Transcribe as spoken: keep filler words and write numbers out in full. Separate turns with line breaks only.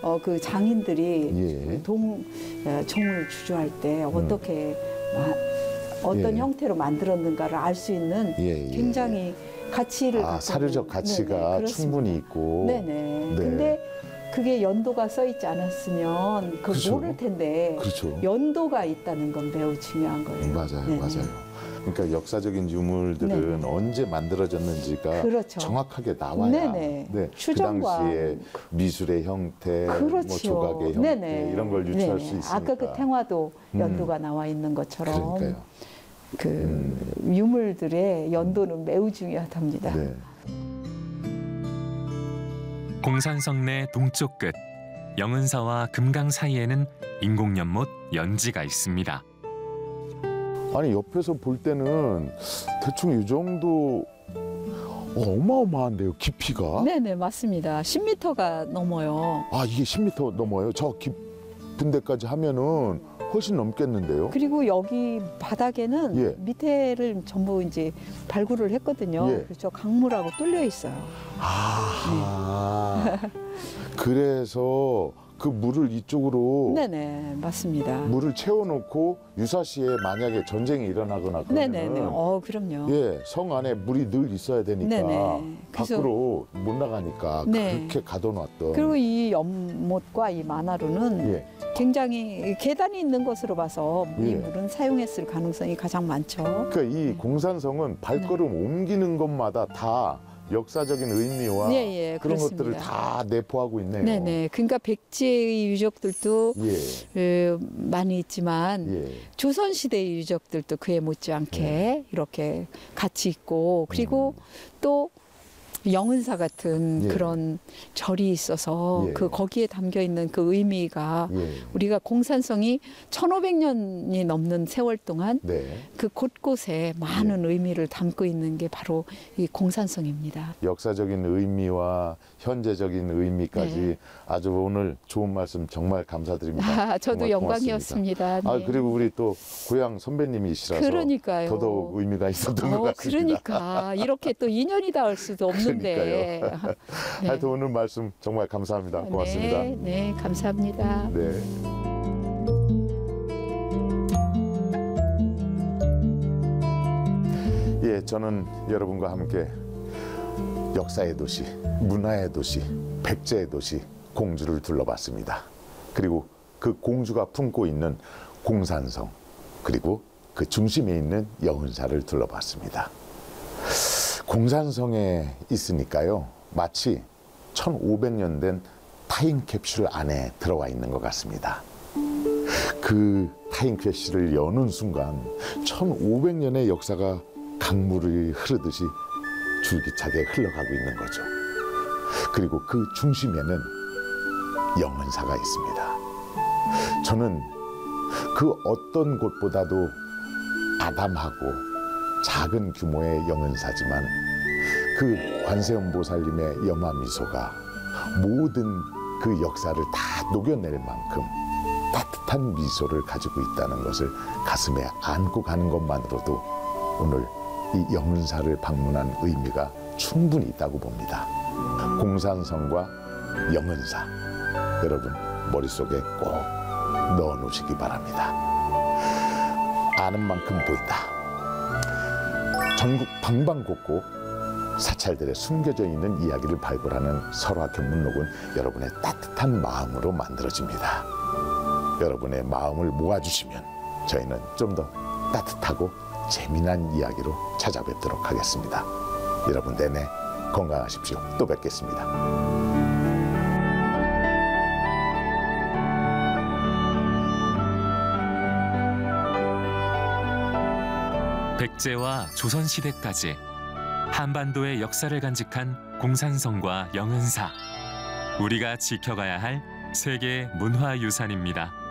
어, 그 장인들이
예.
동 어, 종을 주조할 때 어떻게 마, 어떤
예.
형태로 만들었는가를 알 수 있는
예, 예.
굉장히 가치를
아,
갖고
사료적
있는-
가치가
네네, 그렇습니다.
충분히 있고.
네네.
네.
근데 그게 연도가 써 있지 않았으면 그
그렇죠.
모를 텐데
그렇죠.
연도가 있다는 건 매우 중요한 거예요.
맞아요,
네네.
맞아요. 그러니까 역사적인 유물들은
네네.
언제 만들어졌는지가
그렇죠.
정확하게 나와야
네네.
네, 그
추정과
당시에 미술의 형태,
그렇죠.
뭐 조각의 형태
네네.
이런 걸 유추할
네네.
수 있으니까.
아까 그 탱화도
음.
연도가 나와 있는 것처럼
그러니까요.
그
음.
유물들의 연도는 매우 중요하답니다.
네.
공산성 내 동쪽 끝 영은사와 금강 사이에는 인공연못 연지가 있습니다.
아니 옆에서 볼 때는 대충 이 정도 어마어마한데요, 깊이가.
네네 맞습니다. 십 미터가 넘어요.
아, 이게 십 미터 넘어요. 저 깊은 데까지 하면은 훨씬 넘겠는데요.
그리고 여기 바닥에는
예.
밑에를 전부 이제 발굴을 했거든요.
예.
그래서 강물하고 뚫려 있어요.
아, 그래서 그 물을 이쪽으로
네네 맞습니다.
물을 채워놓고 유사시에 만약에 전쟁이 일어나거나 그러면
네네네. 어 그럼요.
예, 성 안에 물이 늘 있어야 되니까
네네. 그래서-
밖으로 못 나가니까
네.
그렇게 가둬놨던.
그리고 이 연못과 이 만화루는
예,
굉장히 계단이 있는 것으로 봐서 이
예.
물은 사용했을 가능성이 가장 많죠.
그러니까 이 공산성은 발걸음
네.
옮기는 것마다 다 역사적인 의미와
예, 예,
그런
그렇습니다.
것들을 다 내포하고 있네요.
네네. 그러니까 백제의 유적들도
예,
어, 많이 있지만
예,
조선 시대의 유적들도 그에 못지않게
네.
이렇게 같이 있고 그리고 또 영은사 같은
예.
그런 절이 있어서
예.
그 거기에 담겨 있는 그 의미가
예.
우리가 공산성이 천오백 년이 넘는 세월 동안
네.
그 곳곳에 많은 의미를 담고 있는 게 바로 이 공산성입니다.
역사적인 의미와 현재적인 의미까지
네.
아주 오늘 좋은 말씀 정말 감사드립니다.
아, 저도
정말
영광이었습니다.
고맙습니다. 아,
네.
그리고 우리 또 고향 선배님이시라서
그러니까요.
더더욱 의미가 있었던
어,
것 같습니다.
그러니까 이렇게 또 인연이 닿을 수도 없는데. 네.
하여튼 오늘 말씀 정말 감사합니다. 고맙습니다.
네, 네, 감사합니다.
네. 예, 저는 여러분과 함께 역사의 도시, 문화의 도시, 백제의 도시 공주를 둘러봤습니다. 그리고 그 공주가 품고 있는 공산성, 그리고 그 중심에 있는 영은사를 둘러봤습니다. 공산성에 있으니까요, 마치 천오백 년 된 타임캡슐 안에 들어와 있는 것 같습니다. 그 타임캡슐을 여는 순간 천오백 년의 역사가 강물이 흐르듯이 줄기차게 흘러가고 있는 거죠. 그리고 그 중심에는 영은사가 있습니다. 저는 그 어떤 곳보다도 아담하고 작은 규모의 영은사지만 그 관세음보살님의 염화미소가 모든 그 역사를 다 녹여낼 만큼 따뜻한 미소를 가지고 있다는 것을 가슴에 안고 가는 것만으로도 오늘 이 영은사를 방문한 의미가 충분히 있다고 봅니다. 공산성과 영은사, 여러분 머릿속에 꼭 넣어놓으시기 바랍니다. 아는 만큼 보인다. 전국 방방곡곡 사찰들에 숨겨져 있는 이야기를 발굴하는 설화교 문록은 여러분의 따뜻한 마음으로 만들어집니다. 여러분의 마음을 모아주시면 저희는 좀 더 따뜻하고 재미난 이야기로 찾아뵙도록 하겠습니다. 여러분 내내 건강하십시오. 또 뵙겠습니다.
백제와 조선시대까지 한반도의 역사를 간직한 공산성과 영은사. 우리가 지켜가야 할 세계 문화유산입니다.